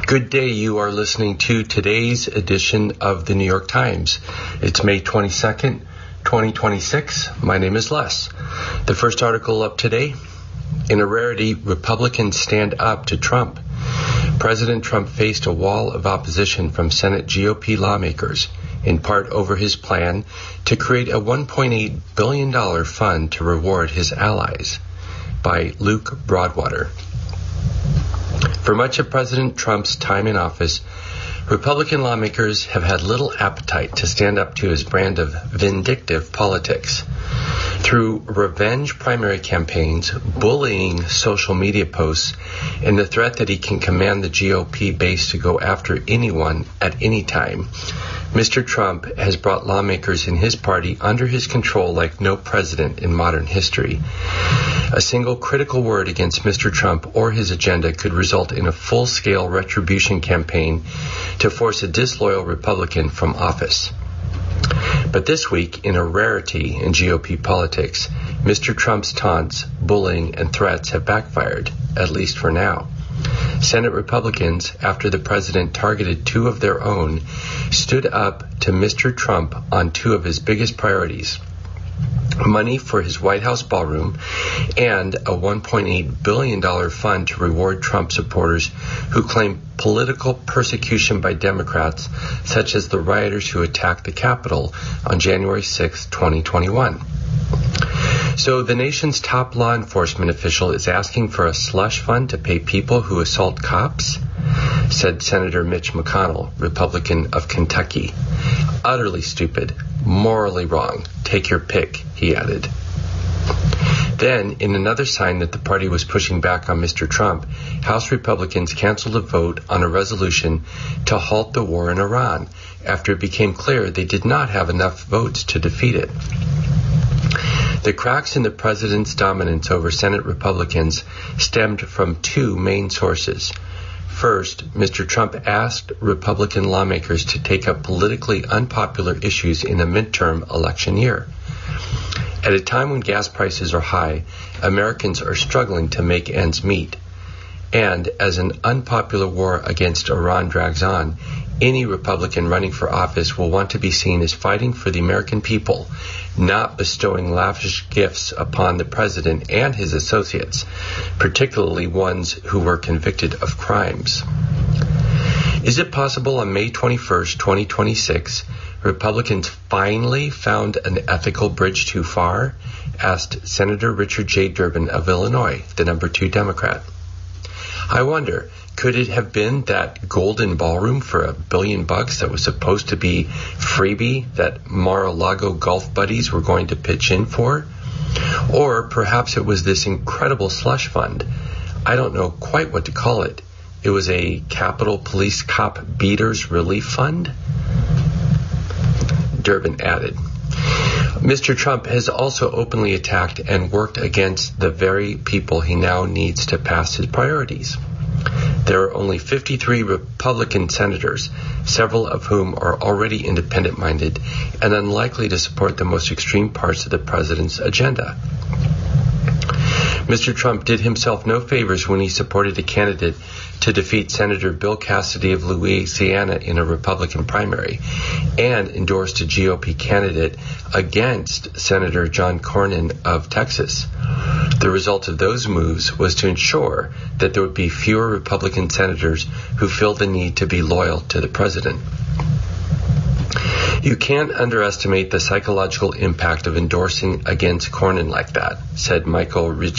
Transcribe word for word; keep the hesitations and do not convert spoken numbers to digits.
Good day. You are listening to today's edition of the New York Times. It's May twenty-second, twenty twenty-six. My name is Les. The first article up today, in a rarity, Republicans stand up to Trump. President Trump faced a wall of opposition from Senate G O P lawmakers, in part over his plan to create a one point eight billion dollars fund to reward his allies. By Luke Broadwater. For much of President Trump's time in office, Republican lawmakers have had little appetite to stand up to his brand of vindictive politics. Through revenge primary campaigns, bullying social media posts, and the threat that he can command the G O P base to go after anyone at any time, Mister Trump has brought lawmakers in his party under his control like no president in modern history. A single critical word against Mister Trump or his agenda could result in a full-scale retribution campaign to force a disloyal Republican from office. But this week, in a rarity in G O P politics, Mister Trump's taunts, bullying, and threats have backfired, at least for now. Senate Republicans, after the president targeted two of their own, stood up to Mister Trump on two of his biggest priorities: money for his White House ballroom and a one point eight billion dollars fund to reward Trump supporters who claim political persecution by Democrats, such as the rioters who attacked the Capitol on January sixth, twenty twenty-one. So the nation's top law enforcement official is asking for a slush fund to pay people who assault cops, said Senator Mitch McConnell, Republican of Kentucky. Utterly stupid, morally wrong. Take your pick, he added. Then, in another sign that the party was pushing back on Mister Trump, House Republicans canceled a vote on a resolution to halt the war in Iran after it became clear they did not have enough votes to defeat it. The cracks in the president's dominance over Senate Republicans stemmed from two main sources. First, Mister Trump asked Republican lawmakers to take up politically unpopular issues in a midterm election year. At a time when gas prices are high, Americans are struggling to make ends meet. And as an unpopular war against Iran drags on, any Republican running for office will want to be seen as fighting for the American people, not bestowing lavish gifts upon the president and his associates, particularly ones who were convicted of crimes. Is it possible on May twenty-first, twenty twenty-six, Republicans finally found an ethical bridge too far? Asked Senator Richard J. Durbin of Illinois, the number two Democrat. I wonder, could it have been that golden ballroom for a billion bucks that was supposed to be freebie that Mar-a-Lago golf buddies were going to pitch in for? Or perhaps it was this incredible slush fund. I don't know quite what to call it. It was a Capitol Police Cop Beaters Relief Fund? Durbin added. Mister Trump has also openly attacked and worked against the very people he now needs to pass his priorities. There are only fifty-three Republican senators, several of whom are already independent-minded and unlikely to support the most extreme parts of the president's agenda. Mister Trump did himself no favors when he supported a candidate to defeat Senator Bill Cassidy of Louisiana in a Republican primary and endorsed a G O P candidate against Senator John Cornyn of Texas. The result of those moves was to ensure that there would be fewer Republican senators who feel the need to be loyal to the president. You can't underestimate the psychological impact of endorsing against Cornyn like that, said Michael Rich.